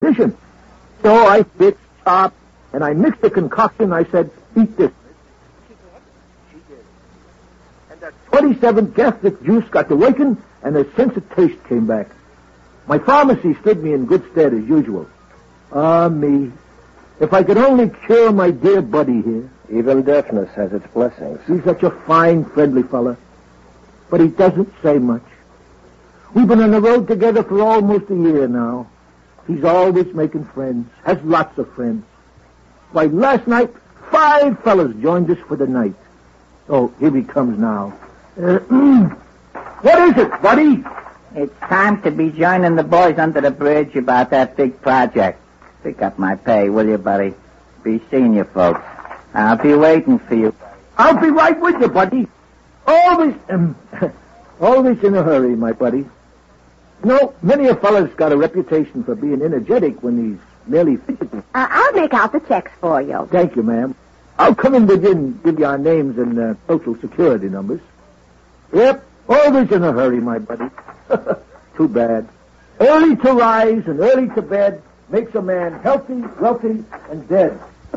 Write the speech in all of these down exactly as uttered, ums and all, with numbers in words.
competition. So I fixed up, and I mixed the concoction. I said, eat this. She did? She did. And that twenty-seventh gastric juice got to working, and a sense of taste came back. My pharmacy stood me in good stead as usual. Ah, me. If I could only cure my dear buddy here. Even deafness has its blessings. He's such a fine, friendly fella. But he doesn't say much. We've been on the road together for almost a year now. He's always making friends. Has lots of friends. Why, last night, five fellas joined us for the night. Oh, here he comes now. Uh, what is it, buddy? It's time to be joining the boys under the bridge about that big project. Pick up my pay, will you, buddy? Be seeing you folks. I'll be waiting for you. I'll be right with you, buddy. Always, um, always in a hurry, my buddy. You know, many a fella's got a reputation for being energetic when he's merely physical. Uh, I'll make out the checks for you. Thank you, ma'am. I'll come in with you and give you our names and uh, social security numbers. Yep, always in a hurry, my buddy. Too bad. Early to rise and early to bed makes a man healthy, wealthy, and dead.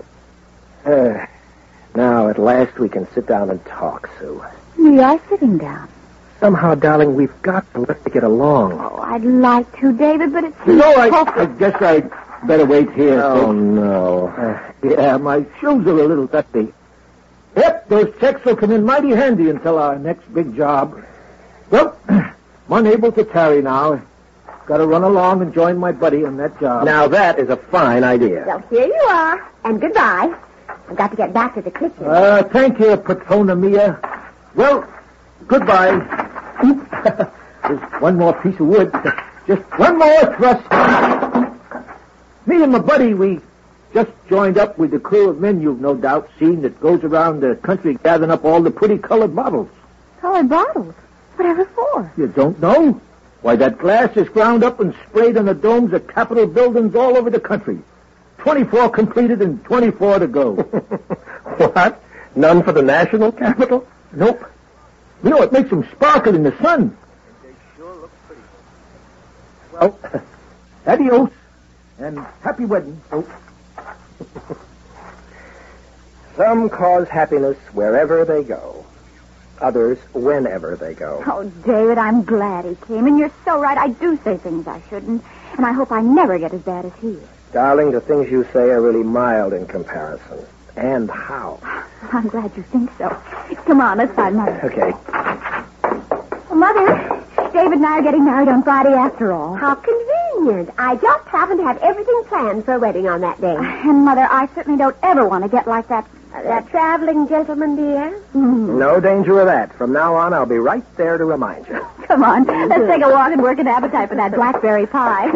Uh, now, at last, we can sit down and talk, Sue. We are sitting down. Somehow, darling, we've got to learn to get along. Oh, I'd like to, David, but it's... You know, I, I guess I'd better wait here. Oh, so. no. Uh, yeah, my shoes are a little dusty. Yep, those checks will come in mighty handy until our next big job. Well, I'm unable to tarry now. Got to run along and join my buddy on that job. Now, that is a fine idea. Well, here you are, and goodbye. I've got to get back to the kitchen. Uh, thank you, Patrona Mia. Well, goodbye. There's one more piece of wood. Just one more thrust. Me and my buddy, we just joined up with the crew of men you've no doubt seen that goes around the country gathering up all the pretty colored bottles. Colored bottles? Whatever for? You don't know? Why, that glass is ground up and sprayed on the domes of Capitol buildings all over the country. Twenty-four completed and twenty-four to go. What? None for the national capital? Nope. You know, it makes them sparkle in the sun. And they sure look pretty. Well, adios, and happy wedding, folks. Some cause happiness wherever they go. Others whenever they go. Oh, David, I'm glad he came, and you're so right. I do say things I shouldn't, and I hope I never get as bad as he is. Darling, the things you say are really mild in comparison. And how? I'm glad you think so. Come on, let's find Mother. Okay. Well, Mother, David and I are getting married on Friday after all. How convenient. I just happen to have everything planned for a wedding on that day. And, Mother, I certainly don't ever want to get like that... Uh, that traveling gentleman, dear? Mm. No danger of that. From now on, I'll be right there to remind you. Come on, let's take a walk and work an appetite for that blackberry pie.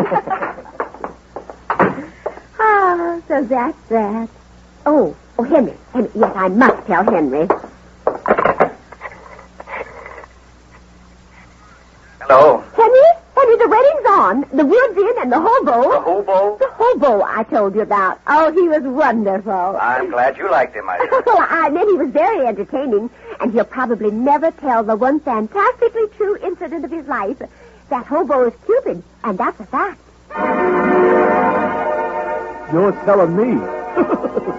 Oh, so that's that. Oh, oh, Henry. Henry. Yes, I must tell Henry. Hello? Henry? Henry, the wedding's on. The wood's in and the hobo. The hobo? The hobo I told you about. Oh, he was wonderful. I'm glad you liked him, my dear. Well, I meant he was very entertaining, and he'll probably never tell the one fantastically true incident of his life. That hobo is Cupid, and that's a fact. You're telling me.